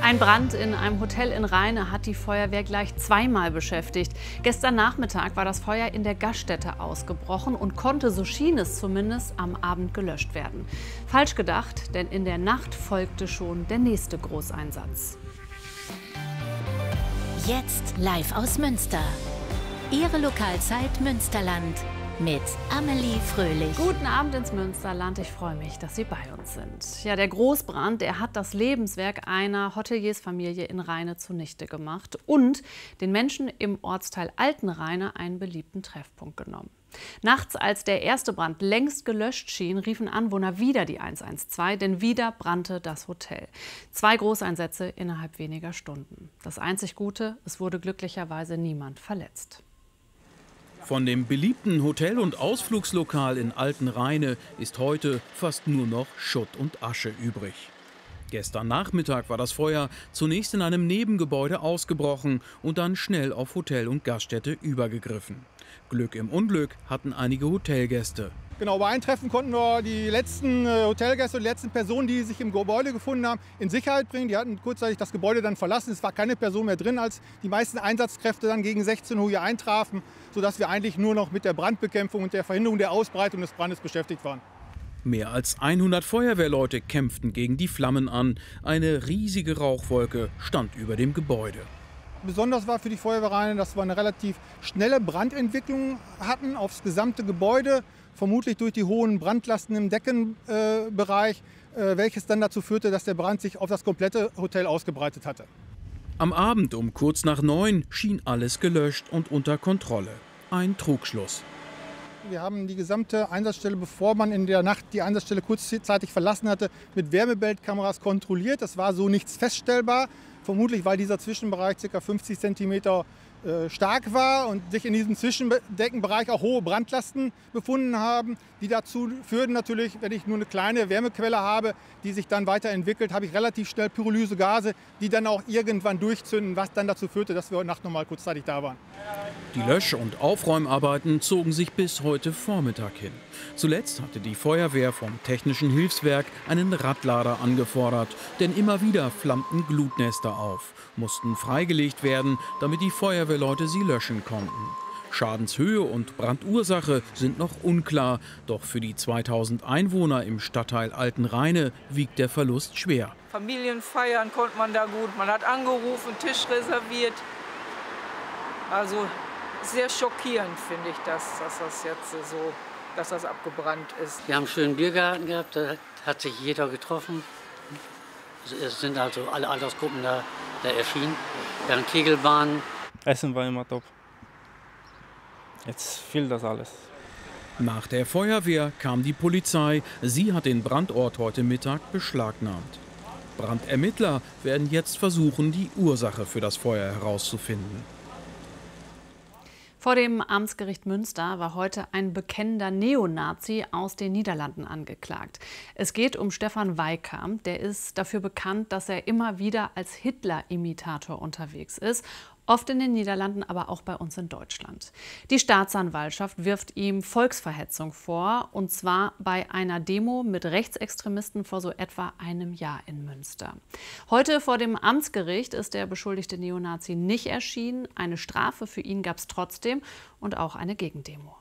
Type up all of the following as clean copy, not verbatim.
Ein Brand in einem Hotel in Rheine hat die Feuerwehr gleich zweimal beschäftigt. Gestern Nachmittag war das Feuer in der Gaststätte ausgebrochen und konnte, so schien es zumindest, am Abend gelöscht werden. Falsch gedacht, denn in der Nacht folgte schon der nächste Großeinsatz. Jetzt live aus Münster. Ihre Lokalzeit Münsterland mit Amelie Fröhlich. Guten Abend ins Münsterland. Ich freue mich, dass Sie bei uns sind. Ja, der Großbrand, der hat das Lebenswerk einer Hoteliersfamilie in Rheine zunichte gemacht und den Menschen im Ortsteil Altenrheine einen beliebten Treffpunkt genommen. Nachts, als der erste Brand längst gelöscht schien, riefen Anwohner wieder die 112, denn wieder brannte das Hotel. 2 Großeinsätze innerhalb weniger Stunden. Das einzig Gute, es wurde glücklicherweise niemand verletzt. Von dem beliebten Hotel- und Ausflugslokal in Altenrheine ist heute fast nur noch Schutt und Asche übrig. Gestern Nachmittag war das Feuer zunächst in einem Nebengebäude ausgebrochen und dann schnell auf Hotel und Gaststätte übergegriffen. Glück im Unglück hatten einige Hotelgäste. Genau, bei Eintreffen konnten wir die letzten Hotelgäste und die letzten Personen, die sich im Gebäude gefunden haben, in Sicherheit bringen. Die hatten kurzzeitig das Gebäude dann verlassen. Es war keine Person mehr drin, als die meisten Einsatzkräfte dann gegen 16 Uhr hier eintrafen, sodass wir eigentlich nur noch mit der Brandbekämpfung und der Verhinderung der Ausbreitung des Brandes beschäftigt waren. Mehr als 100 Feuerwehrleute kämpften gegen die Flammen an. Eine riesige Rauchwolke stand über dem Gebäude. Besonders war für die Feuerwehr Rheine, dass wir eine relativ schnelle Brandentwicklung hatten aufs gesamte Gebäude, vermutlich durch die hohen Brandlasten im Deckenbereich, welches dann dazu führte, dass der Brand sich auf das komplette Hotel ausgebreitet hatte. Am Abend um kurz nach 9 schien alles gelöscht und unter Kontrolle. Ein Trugschluss. Wir haben die gesamte Einsatzstelle, bevor man in der Nacht die Einsatzstelle kurzzeitig verlassen hatte, mit Wärmebildkameras kontrolliert. Das war so nichts feststellbar. Vermutlich, weil dieser Zwischenbereich ca. 50 cm stark war und sich in diesem Zwischendeckenbereich auch hohe Brandlasten befunden haben, die dazu führten natürlich, wenn ich nur eine kleine Wärmequelle habe, die sich dann weiterentwickelt, habe ich relativ schnell Pyrolysegase, die dann auch irgendwann durchzünden, was dann dazu führte, dass wir heute Nacht noch mal kurzzeitig da waren. Die Lösch- und Aufräumarbeiten zogen sich bis heute Vormittag hin. Zuletzt hatte die Feuerwehr vom Technischen Hilfswerk einen Radlader angefordert, denn immer wieder flammten Glutnester auf, mussten freigelegt werden, damit die Feuerwehrleute sie löschen konnten. Schadenshöhe und Brandursache sind noch unklar, doch für die 2000 Einwohner im Stadtteil Altenrheine wiegt der Verlust schwer. Familien feiern konnte man da gut, man hat angerufen, Tisch reserviert. Also sehr schockierend finde ich das, dass das abgebrannt ist. Wir haben einen schönen Biergarten gehabt, da hat sich jeder getroffen. Es sind also alle Altersgruppen da erschienen. Wir haben Kegelbahnen. Essen war immer top. Jetzt fehlt das alles. Nach der Feuerwehr kam die Polizei. Sie hat den Brandort heute Mittag beschlagnahmt. Brandermittler werden jetzt versuchen, die Ursache für das Feuer herauszufinden. Vor dem Amtsgericht Münster war heute ein bekennender Neonazi aus den Niederlanden angeklagt. Es geht um Stefan Weikamp. Der ist dafür bekannt, dass er immer wieder als Hitler-Imitator unterwegs ist. Oft in den Niederlanden, aber auch bei uns in Deutschland. Die Staatsanwaltschaft wirft ihm Volksverhetzung vor, und zwar bei einer Demo mit Rechtsextremisten vor so etwa einem Jahr in Münster. Heute vor dem Amtsgericht ist der beschuldigte Neonazi nicht erschienen. Eine Strafe für ihn gab es trotzdem und auch eine Gegendemo.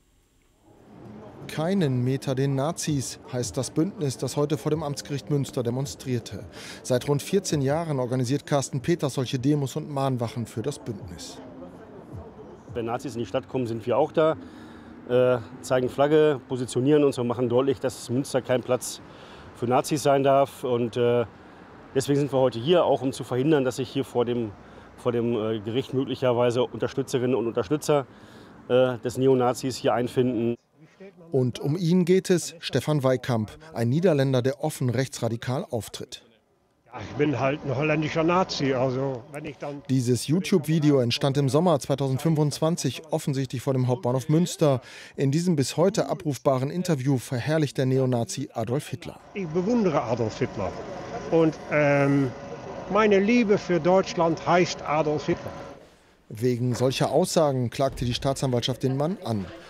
Keinen Meter den Nazis, heißt das Bündnis, das heute vor dem Amtsgericht Münster demonstrierte. Seit rund 14 Jahren organisiert Carsten Peters solche Demos und Mahnwachen für das Bündnis. Wenn Nazis in die Stadt kommen, sind wir auch da, zeigen Flagge, positionieren uns und machen deutlich, dass Münster kein Platz für Nazis sein darf. Und deswegen sind wir heute hier, auch um zu verhindern, dass sich hier vor dem Gericht möglicherweise Unterstützerinnen und Unterstützer des Neonazis hier einfinden. Und um ihn geht es, Stefan Weikamp, ein Niederländer, der offen rechtsradikal auftritt. Ja, ich bin halt ein holländischer Nazi. Also, wenn ich dann Dieses YouTube-Video entstand im Sommer 2025, offensichtlich vor dem Hauptbahnhof Münster. In diesem bis heute abrufbaren Interview verherrlicht der Neonazi Adolf Hitler. Ich bewundere Adolf Hitler. Und meine Liebe für Deutschland heißt Adolf Hitler. Wegen solcher Aussagen klagte die Staatsanwaltschaft den Mann an.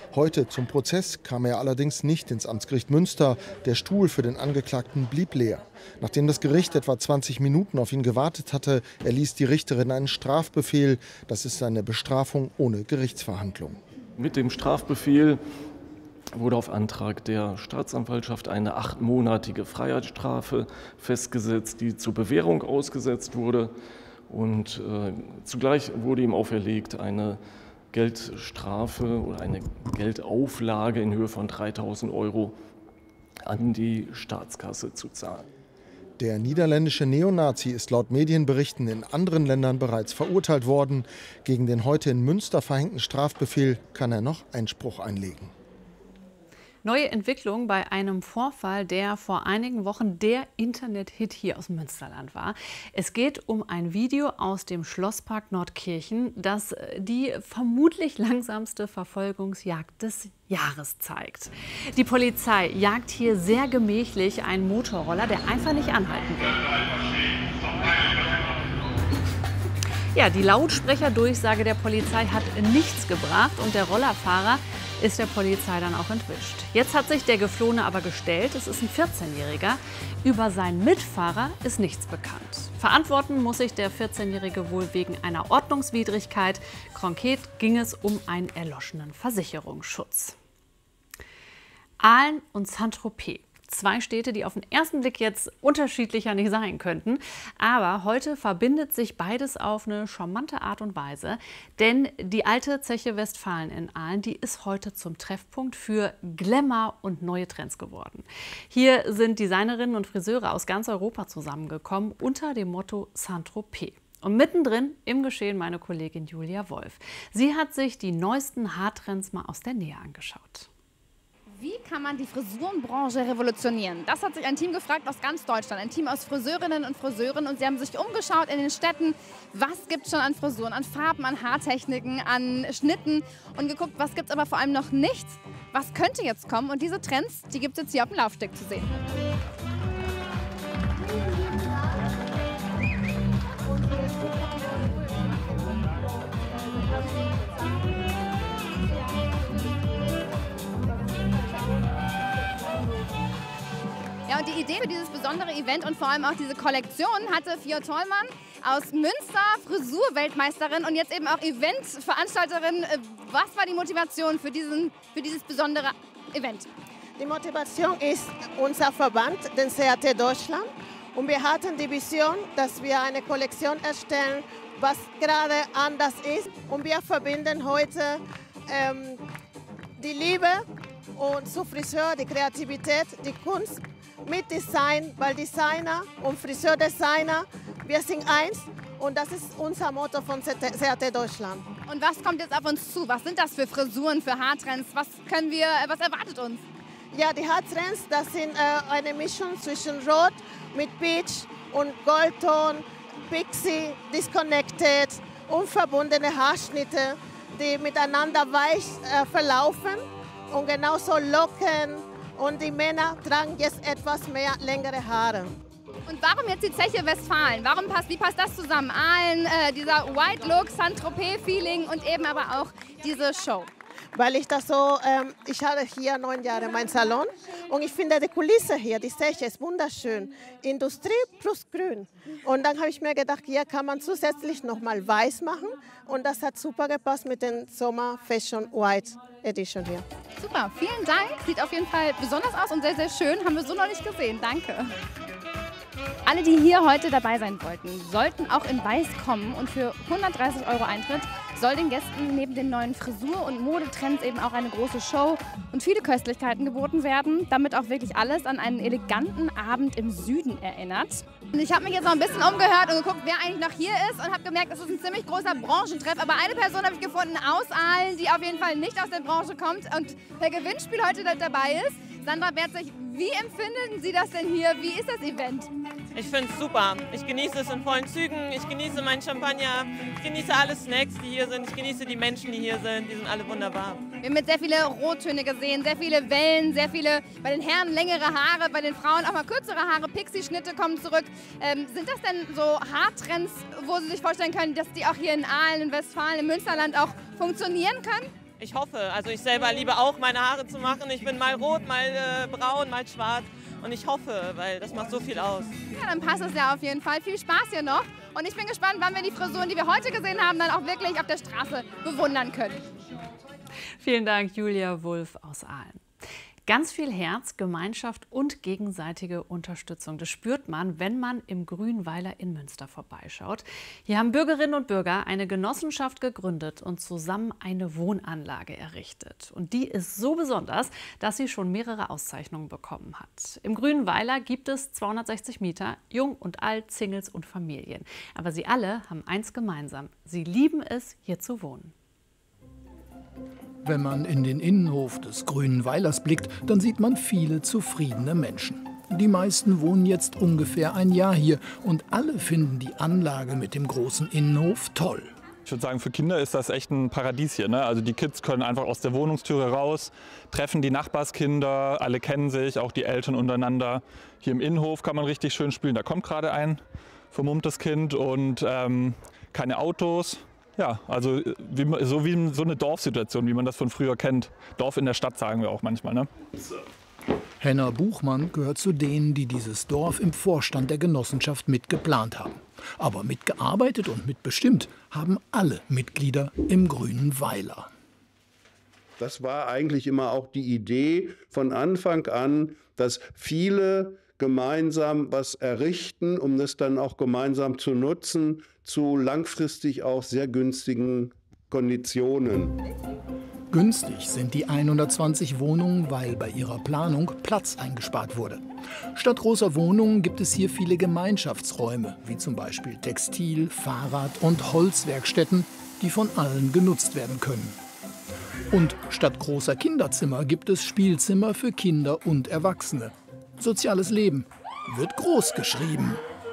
Heute zum Prozess kam er allerdings nicht ins Amtsgericht Münster. Der Stuhl für den Angeklagten blieb leer. Nachdem das Gericht etwa 20 Minuten auf ihn gewartet hatte, erließ die Richterin einen Strafbefehl. Das ist eine Bestrafung ohne Gerichtsverhandlung. Mit dem Strafbefehl wurde auf Antrag der Staatsanwaltschaft eine 8-monatige Freiheitsstrafe festgesetzt, die zur Bewährung ausgesetzt wurde. Und zugleich wurde ihm auferlegt, eine Geldstrafe oder eine Geldauflage in Höhe von 3.000 € an die Staatskasse zu zahlen. Der niederländische Neonazi ist laut Medienberichten in anderen Ländern bereits verurteilt worden. Gegen den heute in Münster verhängten Strafbefehl kann er noch Einspruch einlegen. Neue Entwicklung bei einem Vorfall, der vor einigen Wochen der Internet-Hit hier aus Münsterland war. Es geht um ein Video aus dem Schlosspark Nordkirchen, das die vermutlich langsamste Verfolgungsjagd des Jahres zeigt. Die Polizei jagt hier sehr gemächlich einen Motorroller, der einfach nicht anhalten will. Ja, die Lautsprecherdurchsage der Polizei hat nichts gebracht und der Rollerfahrer ist der Polizei dann auch entwischt. Jetzt hat sich der Geflohene aber gestellt. Es ist ein 14-Jähriger. Über seinen Mitfahrer ist nichts bekannt. Verantworten muss sich der 14-Jährige wohl wegen einer Ordnungswidrigkeit. Konkret ging es um einen erloschenen Versicherungsschutz. Aalen und Saint-Tropez. 2 Städte, die auf den ersten Blick jetzt unterschiedlicher nicht sein könnten. Aber heute verbindet sich beides auf eine charmante Art und Weise. Denn die alte Zeche Westfalen in Aalen, die ist heute zum Treffpunkt für Glamour und neue Trends geworden. Hier sind Designerinnen und Friseure aus ganz Europa zusammengekommen unter dem Motto Saint-Tropez. Und mittendrin im Geschehen meine Kollegin Julia Wolf. Sie hat sich die neuesten Haartrends mal aus der Nähe angeschaut. Wie kann man die Frisurenbranche revolutionieren? Das hat sich ein Team gefragt aus ganz Deutschland. Ein Team aus Friseurinnen und Friseuren. Und sie haben sich umgeschaut in den Städten. Was gibt es schon an Frisuren, an Farben, an Haartechniken, an Schnitten? Und geguckt, was gibt es aber vor allem noch nichts? Was könnte jetzt kommen? Und diese Trends, die gibt es jetzt hier auf dem Laufsteg zu sehen. Ja, und die Idee für dieses besondere Event und vor allem auch diese Kollektion hatte Fia Tollmann aus Münster, Frisurweltmeisterin und jetzt eben auch Eventveranstalterin. Was war die Motivation für dieses besondere Event? Die Motivation ist unser Verband, den CAT Deutschland. Und wir hatten die Vision, dass wir eine Kollektion erstellen, was gerade anders ist. Und wir verbinden heute die Liebe und zu Friseur, die Kreativität, die Kunst mit Design, weil Designer und Friseurdesigner, wir sind eins und das ist unser Motto von CAT Deutschland. Und was kommt jetzt auf uns zu? Was sind das für Frisuren, für Haartrends? Was erwartet uns? Ja, die Haartrends, das sind eine Mischung zwischen Rot mit Peach und Goldton, Pixie, Disconnected, unverbundene Haarschnitte, die miteinander weich verlaufen und genauso Locken. Und die Männer tragen jetzt etwas mehr längere Haare. Und warum jetzt die Zeche Westfalen? Wie passt das zusammen? Aalen, dieser White Look, Saint-Tropez-Feeling und eben aber auch diese Show. Weil ich das so, ich hatte hier 9 Jahre meinen Salon und ich finde die Kulisse hier, die Zeche ist wunderschön. Industrie plus Grün. Und dann habe ich mir gedacht, hier kann man zusätzlich nochmal weiß machen und das hat super gepasst mit dem Sommer Fashion White Edition hier. Super, vielen Dank. Sieht auf jeden Fall besonders aus und sehr, sehr schön. Haben wir so noch nicht gesehen. Danke. Alle, die hier heute dabei sein wollten, sollten auch in Weiß kommen und für 130 € Eintritt soll den Gästen neben den neuen Frisur- und Modetrends eben auch eine große Show und viele Köstlichkeiten geboten werden, damit auch wirklich alles an einen eleganten Abend im Süden erinnert. Und ich habe mich jetzt noch ein bisschen umgehört und geguckt, wer eigentlich noch hier ist und habe gemerkt, es ist ein ziemlich großer Branchentreff. Aber eine Person habe ich gefunden aus Aalen, die auf jeden Fall nicht aus der Branche kommt und per Gewinnspiel heute dabei ist. Sandra Berzig, wie empfinden Sie das denn hier? Wie ist das Event? Ich finde es super. Ich genieße es in vollen Zügen. Ich genieße meinen Champagner. Ich genieße alle Snacks, die hier sind. Ich genieße die Menschen, die hier sind. Die sind alle wunderbar. Wir haben jetzt sehr viele Rottöne gesehen, sehr viele Wellen, sehr viele, bei den Herren längere Haare, bei den Frauen auch mal kürzere Haare. Pixie-Schnitte kommen zurück. Sind das denn so Haartrends, wo Sie sich vorstellen können, dass die auch hier in Aalen, in Westfalen, im Münsterland auch funktionieren können? Ich hoffe, also ich selber liebe auch meine Haare zu machen. Ich bin mal rot, mal braun, mal schwarz. Und ich hoffe, weil das macht so viel aus. Ja, dann passt es ja auf jeden Fall. Viel Spaß hier noch. Und ich bin gespannt, wann wir die Frisuren, die wir heute gesehen haben, dann auch wirklich auf der Straße bewundern können. Vielen Dank, Julia Wulff aus Aalen. Ganz viel Herz, Gemeinschaft und gegenseitige Unterstützung. Das spürt man, wenn man im Grünweiler in Münster vorbeischaut. Hier haben Bürgerinnen und Bürger eine Genossenschaft gegründet und zusammen eine Wohnanlage errichtet. Und die ist so besonders, dass sie schon mehrere Auszeichnungen bekommen hat. Im Grünweiler gibt es 260 Mieter, jung und alt, Singles und Familien. Aber sie alle haben eins gemeinsam. Sie lieben es, hier zu wohnen. Wenn man in den Innenhof des Grünen Weilers blickt, dann sieht man viele zufriedene Menschen. Die meisten wohnen jetzt ungefähr ein Jahr hier und alle finden die Anlage mit dem großen Innenhof toll. Ich würde sagen, für Kinder ist das echt ein Paradies hier, ne? Also die Kids können einfach aus der Wohnungstüre raus, treffen die Nachbarskinder, alle kennen sich, auch die Eltern untereinander. Hier im Innenhof kann man richtig schön spielen. Da kommt gerade ein vermummtes Kind und keine Autos. Ja, also so wie so eine Dorfsituation, wie man das von früher kennt. Dorf in der Stadt sagen wir auch manchmal, ne? Henna Buchmann gehört zu denen, die dieses Dorf im Vorstand der Genossenschaft mitgeplant haben. Aber mitgearbeitet und mitbestimmt haben alle Mitglieder im Grünen Weiler. Das war eigentlich immer auch die Idee von Anfang an, dass viele gemeinsam was errichten, um das dann auch gemeinsam zu nutzen, zu langfristig auch sehr günstigen Konditionen. Günstig sind die 120 Wohnungen, weil bei ihrer Planung Platz eingespart wurde. Statt großer Wohnungen gibt es hier viele Gemeinschaftsräume, wie zum Beispiel Textil-, Fahrrad- und Holzwerkstätten, die von allen genutzt werden können. Und statt großer Kinderzimmer gibt es Spielzimmer für Kinder und Erwachsene. Soziales Leben wird groß geschrieben.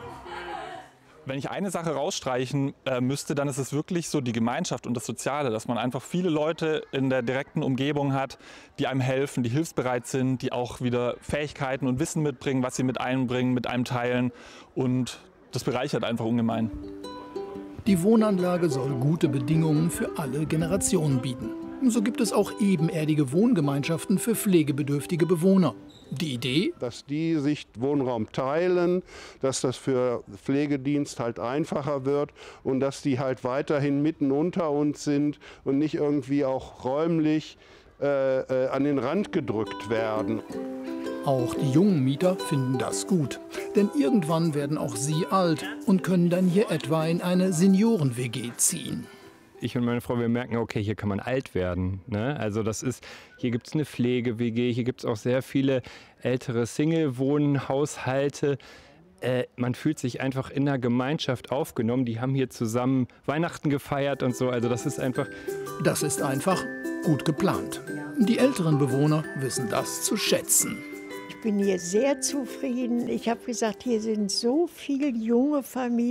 Wenn ich eine Sache rausstreichen müsste, dann ist es wirklich so die Gemeinschaft und das Soziale, dass man einfach viele Leute in der direkten Umgebung hat, die einem helfen, die hilfsbereit sind, die auch wieder Fähigkeiten und Wissen mitbringen, was sie mit einbringen, mit einem teilen, und das bereichert einfach ungemein. Die Wohnanlage soll gute Bedingungen für alle Generationen bieten. So gibt es auch ebenerdige Wohngemeinschaften für pflegebedürftige Bewohner. Die Idee? Dass die sich Wohnraum teilen, dass das für Pflegedienst halt einfacher wird und dass die halt weiterhin mitten unter uns sind und nicht irgendwie auch räumlich an den Rand gedrückt werden. Auch die jungen Mieter finden das gut. Denn irgendwann werden auch sie alt und können dann hier etwa in eine Senioren-WG ziehen. Ich und meine Frau, wir merken, okay, hier kann man alt werden. Ne? Also hier gibt es eine Pflege-WG, hier gibt es auch sehr viele ältere Single-Wohnhaushalte. Man fühlt sich einfach in der Gemeinschaft aufgenommen. Die haben hier zusammen Weihnachten gefeiert und so. Also das ist einfach gut geplant. Die älteren Bewohner wissen das zu schätzen. Ich bin hier sehr zufrieden. Ich habe gesagt, hier sind so viele junge Familien.